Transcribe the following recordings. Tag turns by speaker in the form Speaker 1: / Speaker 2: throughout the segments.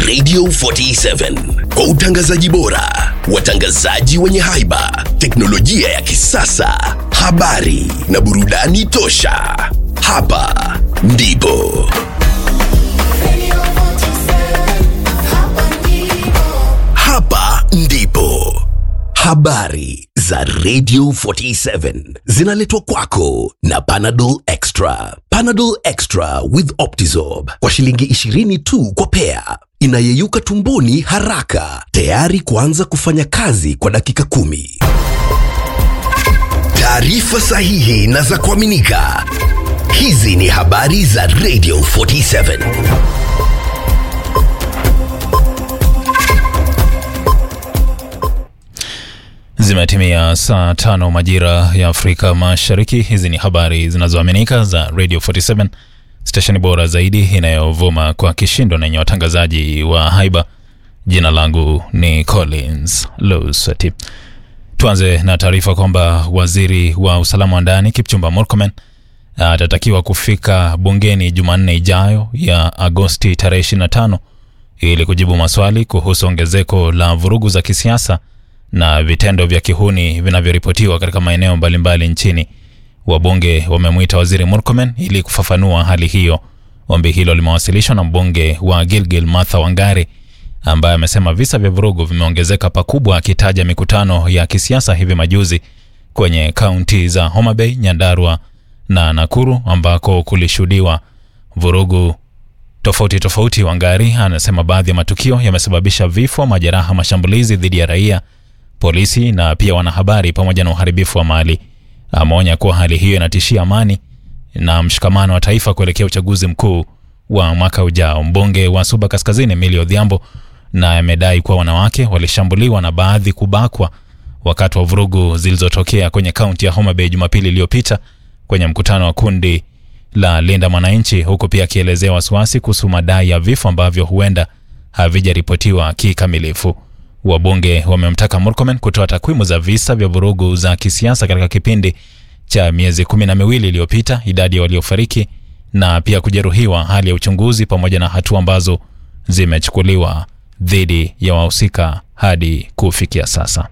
Speaker 1: Radio 47 kwa utangazaji bora, watangazaji wenye haiba, teknolojia ya kisasa, habari na burudani tosha. Hapa ndipo habari za Radio 47 zinaletwa kwako na Panadol Extra. Panadol Extra with Optizorb kwa shilingi 20 tu kwa pea. Inayeyuka tumboni haraka, tayari kuanza kufanya kazi kwa dakika 10. Taarifa sahihi na za kuaminika. Hizi ni habari za Radio 47.
Speaker 2: Zimetimia saa 5 majira ya Afrika Mashariki. Hizi ni habari zinazoaminika za Radio 47, stesheni bora zaidi inayovuma kwa kishindo na yenye watangazaji wa haiba. Jina langu ni Collins Lusati. Tuanze na taarifa kwamba waziri wa usalama wa ndani Kipchumba Murkomen atatakiwa kufika bungeni Jumanne ijayo ya Agosti tarehe 25 ili kujibu maswali kuhusu ongezeko la vurugu za kisiasa na vitendo vya kihuni vinavyoripotiwa katika maeneo mbalimbali nchini. Wabunge wamemuita waziri Murkomen ili kufafanua hali hiyo. Ombi hilo limewasilishwa na mbunge wa Gilgil Martha Wangari, ambaye amesema visa vya vurugu vimeongezeka pakubwa, akitaja mikutano ya kisiasa hivi majuzi kwenye kaunti za Homa Bay, Nyandarua na Nakuru ambako kulishuhudiwa vurugu tofauti. Wangari anasema baadhi ya matukio yamesababisha vifo, majeraha, mashambulizi dhidi ya raia, polisi na pia wanahabari pamoja na uharibifu wa mali. Ameonya kuwa hali hiyo inatishia amani na mshikamano wa taifa kuelekea uchaguzi mkuu wa mwaka ujao. Mbunge wa Suba Kaskazini Millie Odhiambo na amedai kuwa wanawake walishambuliwa na baadhi kubakwa wakati wa vurugu zilizotokea kwenye kaunti ya Homa Bay Jumapili iliyopita kwenye mkutano wa kundi la Linda Mwananchi, huku pia akielezea wasiwasi kuhusu madai ya vifo ambavyo huenda havijaripotiwa kikamilifu. Wabunge wamemtaka Murkomen kutoa takwimu za visa vya vurugu za kisiasa katika kipindi cha miezi 12 iliyopita, idadi ya waliofariki na pia kujeruhiwa, hali ya uchunguzi pamoja na hatua ambazo zimechukuliwa dhidi ya wahusika hadi kufikia sasa.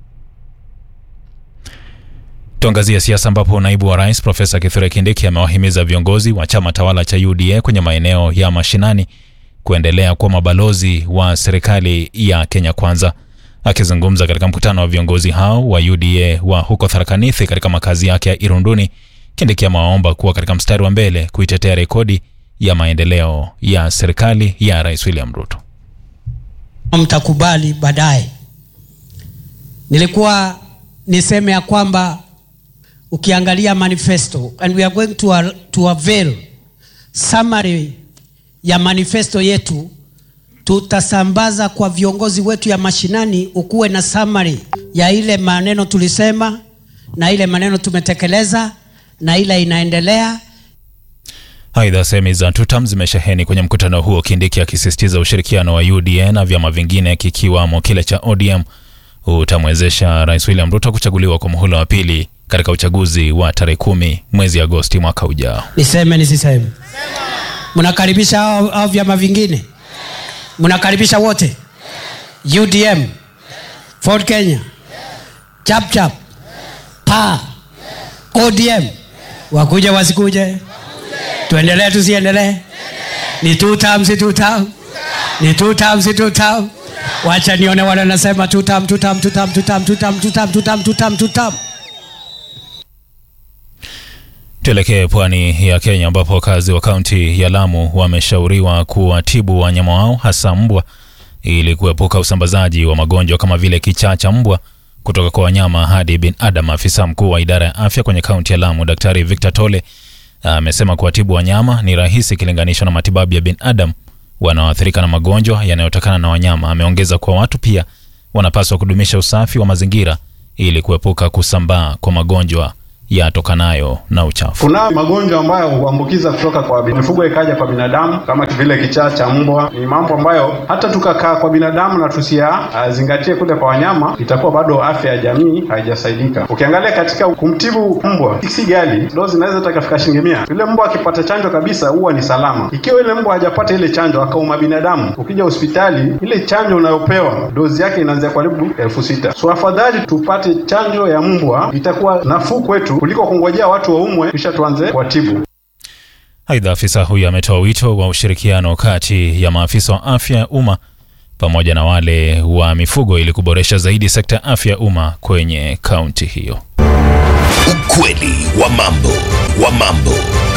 Speaker 2: Tuangazie siasa ambapo naibu wa rais Profesa Kithure Kindiki amewahimiza viongozi wa chama tawala cha UDA kwenye maeneo ya mashinani kuendelea kuwa mabalozi wa serikali ya Kenya Kwanza. Akizungumza katika mkutano wa viongozi hao wa UDA wa huko Tharaka Nithi katika makazi yake ya Irunduni, Kindiki amewaomba kuwa katika mstari wa mbele kuitetea rekodi ya maendeleo ya serikali ya Rais William Ruto.
Speaker 3: Mtakubali baadaye. Nilikuwa niseme ya kwamba ukiangalia manifesto, and we are going to avail summary ya manifesto yetu, tutasambaza kwa viongozi wetu ya mashinani, ukuwe na summary ya ile maneno tulisema na ile maneno tumetekeleza na ile inaendelea.
Speaker 2: Aidha, semi za tutam zimesheheni kwenye mkutano huo, Kindiki akisisitiza ushirikiano wa UDA na vyama vingine kikiwamo kile cha ODM utamwezesha Rais William Ruto kuchaguliwa kwa muhula wa pili katika uchaguzi wa tarehe 10 mwezi Agosti mwaka ujao.
Speaker 3: Niseme. Mnakaribisha hao vyama vingine? Mnakaribisha wote? UDM, Ford Kenya, Chap, PA, ODM, wakuje wasikuje? Tuendelee tusiendelee? Ni two terms. Ni two terms. Wacha nione wale wanasema two term.
Speaker 2: Tuelekee pwani ya Kenya ambapo wakazi wa kaunti ya Lamu wameshauriwa kuwatibu wanyama wao hasa mbwa ili kuepuka usambazaji wa magonjwa kama vile kichaa cha mbwa kutoka kwa wanyama hadi binadamu. Afisa mkuu wa idara ya afya kwenye kaunti ya Lamu Daktari Victor Tole amesema kuwatibu wanyama ni rahisi kilinganishwa na matibabu ya binadamu wanaoathirika na magonjwa yanayotokana na wanyama. Ameongeza kuwa watu pia wanapaswa kudumisha usafi wa mazingira ili kuepuka kusambaa kwa magonjwa yatokanayo na uchafu.
Speaker 4: Kuna magonjwa ambayo huambukiza kutoka kwa mifugo ikaja kwa binadamu, kama vile kichaa cha mbwa. Ni mambo ambayo hata tukakaa kwa binadamu na tusiyazingatie kule kwa wanyama, itakuwa bado afya ya jamii haijasaidika. Ukiangalia katika kumtibu mbwa si ghali, dozi inaweza takafika shilingi 100. Yule mbwa akipata chanjo kabisa huwa ni salama. Ikiwa yule mbwa hajapata ile chanjo akauma binadamu, ukija hospitali ile chanjo unayopewa dozi yake inaanza karibu 6,000. So afadhali tupate chanjo ya mbwa, itakuwa nafuu kwetu kuliko kungojea watu waumwe kisha tuanze kuwatibu.
Speaker 2: Aidha, afisa huyu ametoa wito wa ushirikiano kati ya maafisa wa afya ya umma pamoja na wale wa mifugo ili kuboresha zaidi sekta ya afya ya umma kwenye kaunti hiyo.
Speaker 1: Ukweli wa mambo.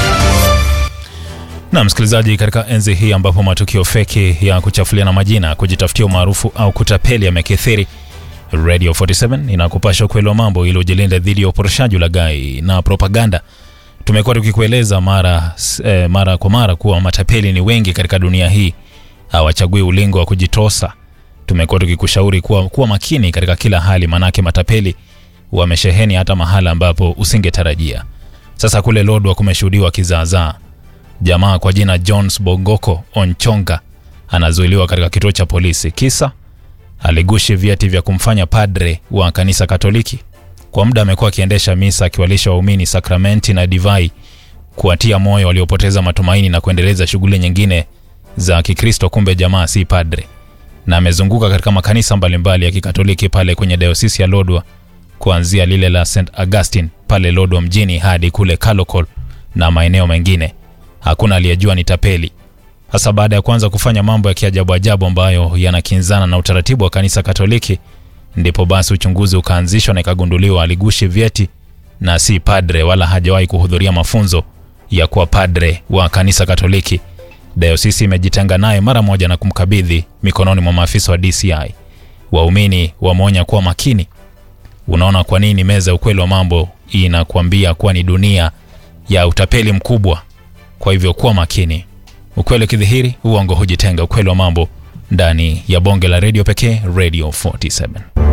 Speaker 2: Na msikilizaji, katika enzi hii ambapo matukio feki ya kuchafuliana majina, kujitafutia umaarufu au kutapeli yamekithiri, Radio 47 inakupasha ukweli wa mambo ili ujilinde dhidi ya uporoshaji, ulaghai na propaganda. Tumekuwa tukikueleza mara kwa mara kuwa matapeli ni wengi katika dunia hii, hawachagui ulingo wa kujitosa. Tumekuwa tukikushauri kuwa makini katika kila hali, manake matapeli wamesheheni hata mahala ambapo usingetarajia. Sasa kule Lodwar kumeshuhudiwa kizaazaa. Jamaa kwa jina Jones Bongoko Onchonga anazuiliwa katika kituo cha polisi. Kisa aligushi vyeti vya kumfanya padre wa kanisa Katoliki. Kwa muda amekuwa akiendesha misa akiwalisha waumini sakramenti na divai, kuatia moyo waliopoteza matumaini na kuendeleza shughuli nyingine za Kikristo. Kumbe jamaa si padre, na amezunguka katika makanisa mbalimbali ya Kikatoliki pale kwenye diocese ya Lodwar, kuanzia lile la St Augustine pale Lodwar mjini hadi kule Kalokol na maeneo mengine. Hakuna aliyejua ni tapeli. Hasa baada ya kuanza kufanya mambo ya kiajabu ajabu ambayo yanakinzana na utaratibu wa kanisa Katoliki, ndipo basi uchunguzi ukaanzishwa na ikagunduliwa aligushi vyeti na si padre wala hajawahi kuhudhuria mafunzo ya kuwa padre wa kanisa Katoliki. Dayosisi imejitenga naye mara moja na kumkabidhi mikononi mwa maafisa wa DCI. Waumini wameonya kuwa makini. Unaona kwa nini meza ukweli wa mambo inakuambia kuwa ni dunia ya utapeli mkubwa? Kwa hivyo kuwa makini. Ukweli kidhihiri, uongo hujitenga. Ukweli wa mambo ndani ya bonge la radio pekee, Radio 47.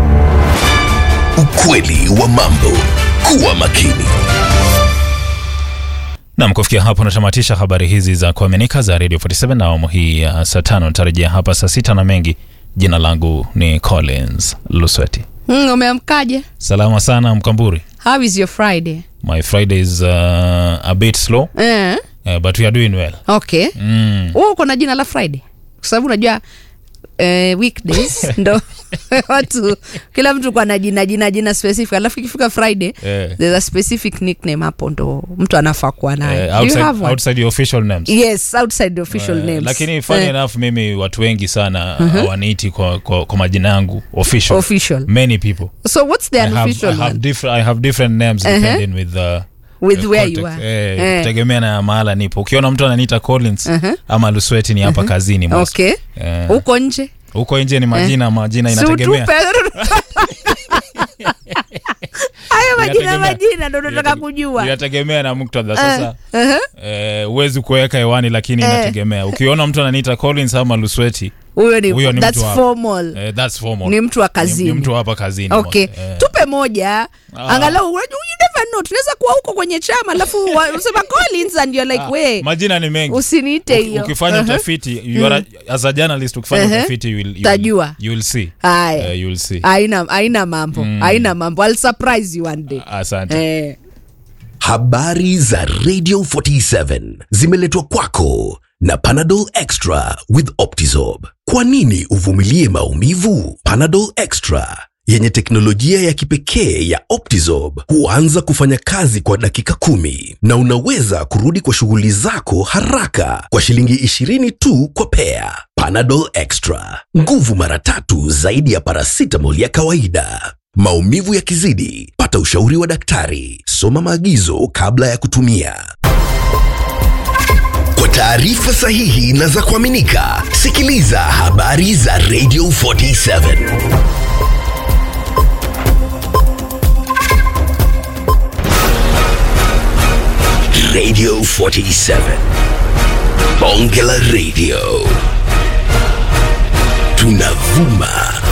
Speaker 1: Ukweli wa mambo. Kuwa makini.
Speaker 2: Na kufikia hapo natamatisha habari hizi za kuaminika za Radio 47 na awamu hii ya saa 5. Nitarejea hapa saa 6 na mengi. Jina langu ni Collins Lusweti.
Speaker 5: Umeamkaje?
Speaker 2: Salama sana Mkamburi.
Speaker 5: How is your Friday?
Speaker 2: My Friday is a bit slow. But we are doing well.
Speaker 5: Okay. Uko na jina la Friday? Kwa sababu unajua weekdays ndo watu kila mtu kwa na jina specific, alafu ikifika Friday there's a specific nickname hapo ndo mtu anafaa kuwa nayo.
Speaker 2: Outside your official names.
Speaker 5: Yes, outside the official names.
Speaker 2: Lakini funny enough, mimi watu wengi sana hawaniiti kwa majina yangu official. Many people.
Speaker 5: So what's the unofficial one?
Speaker 2: I have different names depending with
Speaker 5: where you are.
Speaker 2: Tegemea na mahala nipo. Ukiona mtu ananiita Collins ama Lusweti ni hapa kazini mwanzo.
Speaker 5: Okay. Huko nje ni majina inategemea. Hayo majina ndio nataka kujua.
Speaker 2: Inategemea na muktadha sasa. Uwezi kuweka hewani, lakini inategemea. Ukiona mtu ananiita Collins ama Lusweti,
Speaker 5: huyo ni that's formal.
Speaker 2: That's formal.
Speaker 5: Ni mtu wa kazini.
Speaker 2: Ni mtu hapa kazini.
Speaker 5: Okay. Tupe moja. Angalau you never know. Tunaweza kuwa huko kwenye chama alafu unasema Collins and you're like we.
Speaker 2: Majina ni mengi.
Speaker 5: Usiniite hiyo.
Speaker 2: Ukifanya utafiti, you are as a journalist, ukifanya utafiti you will see. You will see.
Speaker 5: Haina mambo. Haina mambo. I'll surprise you one day.
Speaker 2: Asante.
Speaker 1: Habari za Radio 47 zimeletwa kwako na Panadol Extra with Optizorb. Kwa nini uvumilie maumivu? Panadol Extra yenye teknolojia ya kipekee ya Optizorb huanza kufanya kazi kwa dakika 10 na unaweza kurudi kwa shughuli zako haraka kwa shilingi 20 tu kwa pea. Panadol Extra, nguvu mara 3 zaidi ya paracetamol ya kawaida. Maumivu yakizidi, pata ushauri wa daktari. Soma maagizo kabla ya kutumia. Kwa taarifa sahihi na za kuaminika, sikiliza habari za Radio 47. Radio 47. Bonge la Radio. Tunavuma